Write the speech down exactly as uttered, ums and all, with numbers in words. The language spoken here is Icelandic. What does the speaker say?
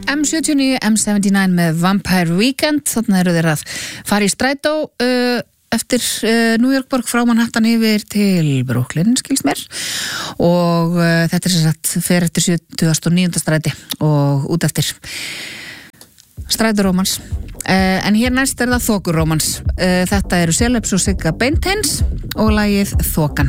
M sjötíu og níu, M sjötíu og níu með Vampire Weekend. Þannig eru þeir að fara í strætó uh, eftir uh, New York borg frá Manhattan yfir til Brooklyn, skilst mér. Og uh, þetta er sem sagt fer eftir sjötugasta og níunda stræti og út eftir strætórómans. Uh, en hér næst er það þokurómans. Uh, þetta eru Celebs og Sigga Beinteins og lagið Þokan.